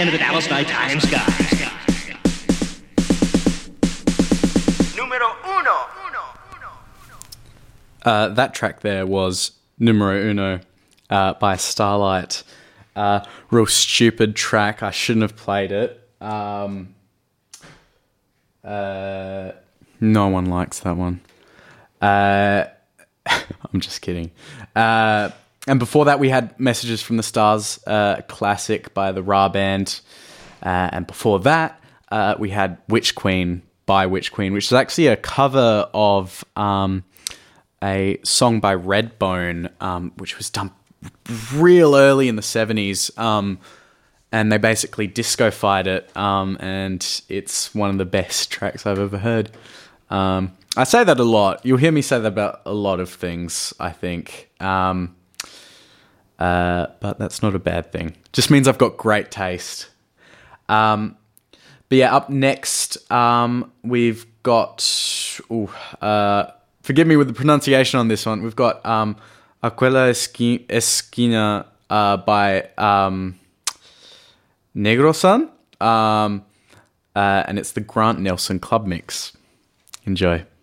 into the Dallas Nighttime Sky. Numero uno. That track there was Numero Uno by Starlight. Real stupid track. I shouldn't have played it. No one likes that one. I'm just kidding. And before that, we had Messages from the Stars, classic by the Ra Band. And before that, we had Witch Queen by Witch Queen, which is actually a cover of a song by Redbone, which was done real early in the 70s. And they basically disco-fied it. And it's one of the best tracks I've ever heard. I say that a lot. You'll hear me say that about a lot of things, I think. But that's not a bad thing. Just means I've got great taste. But yeah, up next, we've got... forgive me with the pronunciation on this one. We've got Aquella Esquina by Negro-san. And it's the Grant Nelson Club Mix. Enjoy.